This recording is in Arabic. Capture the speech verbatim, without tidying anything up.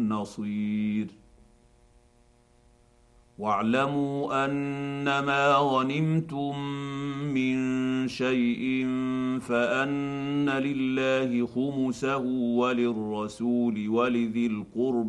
نصير واعلموا انما غنمتم من شيء فان لله خمسه وللرسول ولذي القربى